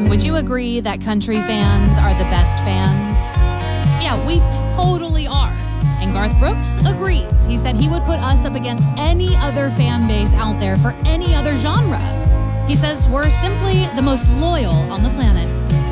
Would you agree that country fans are the best fans? Yeah, we totally are. And Garth Brooks agrees. He said he would put us up against any other fan base out there for any other genre. He says we're simply the most loyal on the planet.